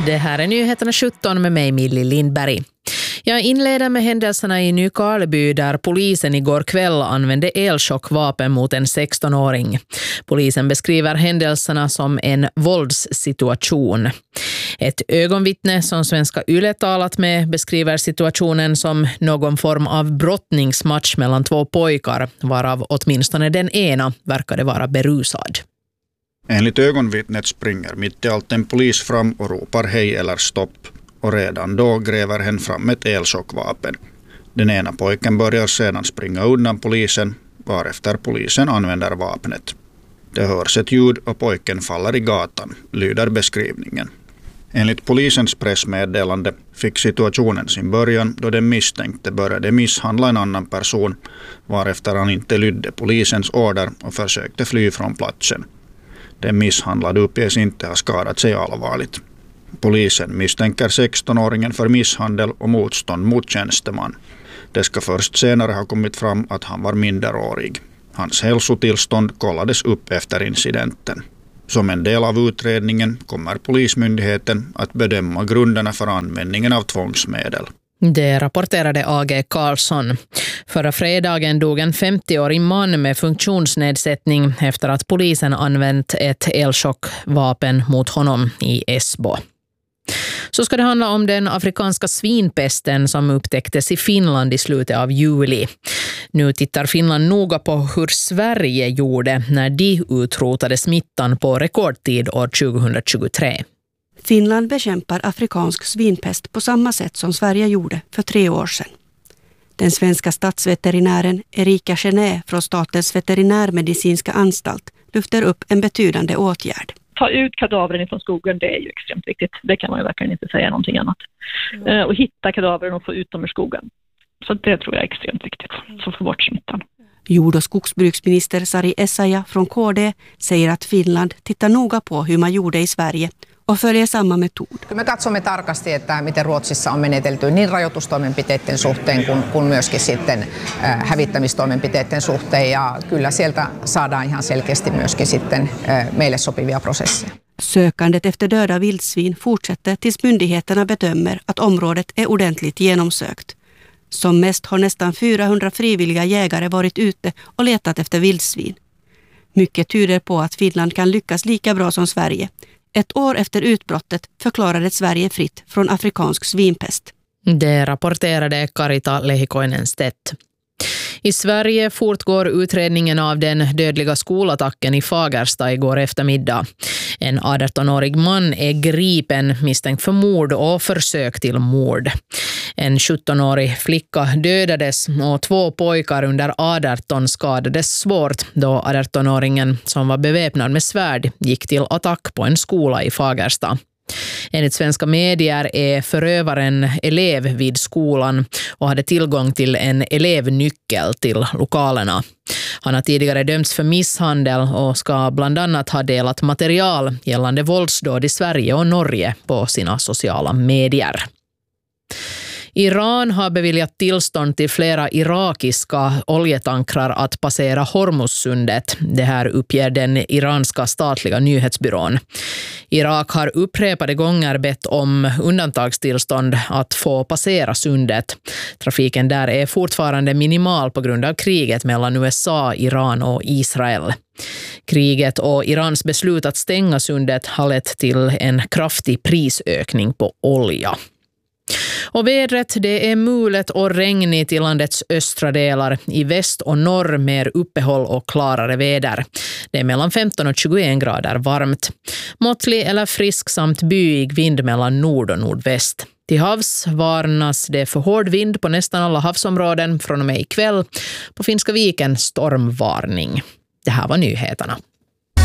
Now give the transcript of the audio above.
Det här är nyheterna 17 med mig, Millie Lindberg. Jag inleder med händelserna i Nykarleby där polisen igår kväll använde elchockvapen mot en 16-åring. Polisen beskriver händelserna som en våldssituation. Ett ögonvittne som Svenska Yle talat med beskriver situationen som någon form av brottningsmatch mellan två pojkar, varav åtminstone den ena verkade vara berusad. Enligt ögonvittnet springer mitt i allt en polis fram och ropar hej eller stopp. Och redan då gräver hen fram ett elchockvapen. Den ena pojken börjar sedan springa undan polisen, varefter polisen använder vapnet. Det hörs ett ljud och pojken faller i gatan, lyder beskrivningen. Enligt polisens pressmeddelande fick situationen sin början då den misstänkte började misshandla en annan person, varefter han inte lydde polisens order och försökte fly från platsen. Den misshandlade uppges inte ha skadat sig allvarligt. Polisen misstänker 16-åringen för misshandel och motstånd mot tjänsteman. Det ska först senare ha kommit fram att han var minderårig. Hans hälsotillstånd kollades upp efter incidenten. Som en del av utredningen kommer polismyndigheten att bedöma grunderna för användningen av tvångsmedel. Det rapporterade A.G. Karlsson. Förra fredagen dog en 50-årig man med funktionsnedsättning efter att polisen använt ett elchockvapen mot honom i Esbo. Så ska det handla om den afrikanska svinpesten som upptäcktes i Finland i slutet av juli. Nu tittar Finland noga på hur Sverige gjorde när de utrotade smittan på rekordtid år 2023. Finland bekämpar afrikansk svinpest på samma sätt som Sverige gjorde för 3 år sedan. Den svenska statsveterinären Erika Gené från Statens veterinärmedicinska anstalt lyfter upp en betydande åtgärd. Ta ut kadavren från skogen, det är ju extremt viktigt. Det kan man ju verkligen inte säga någonting annat. Och hitta kadavren och få ut dem ur skogen. Så det tror jag är extremt viktigt för att få bort smittan. Jord- och skogsbruksminister Sari Essayah från KD säger att Finland tittar noga på hur man gjorde i Sverige och följer samma metod. Me katsomme tarkasti, että miten Ruotsissa on menetelty niin rajoitustoimenpiteiden suhteen kuin myöskin sitten hävittämistoimenpiteiden suhteen. Ja kyllä sieltä saadaan ihan selkeästi myöskin sitten meille sopivia prosesseja. Sökandet efter döda vildsvin fortsätter tills myndigheterna bedömer att området är ordentligt genomsökt. Som mest har nästan 400 frivilliga jägare varit ute och letat efter vildsvin. Mycket tyder på att Finland kan lyckas lika bra som Sverige. 1 år efter utbrottet förklarade Sverige fritt från afrikansk svinpest. Det rapporterade Karita Lehikoinen-Stedt. I Sverige fortgår utredningen av den dödliga skolattacken i Fagersta igår eftermiddag. En 18-årig man är gripen misstänkt för mord och försök till mord. En 17-årig flicka dödades och 2 pojkar under 18 skadades svårt då 18-åringen som var beväpnad med svärd gick till attack på en skola i Fagersta. Enligt svenska medier är förövaren elev vid skolan och hade tillgång till en elevnyckel till lokalerna. Han har tidigare dömts för misshandel och ska bland annat ha delat material gällande våldsdåd i Sverige och Norge på sina sociala medier. Iran har beviljat tillstånd till flera irakiska oljetankrar att passera Hormuzsundet. Det här uppger den iranska statliga nyhetsbyrån. Irak har upprepade gånger bett om undantagstillstånd att få passera sundet. Trafiken där är fortfarande minimal på grund av kriget mellan USA, Iran och Israel. Kriget och Irans beslut att stänga sundet har lett till en kraftig prisökning på olja. Och vädret, det är mulet och regnigt i landets östra delar. I väst och norr mer uppehåll och klarare väder. Det är mellan 15 och 21 grader varmt. Måttlig eller frisk samt byig vind mellan nord och nordväst. Till havs varnas det för hård vind på nästan alla havsområden från och med ikväll. På Finska viken stormvarning. Det här var nyheterna.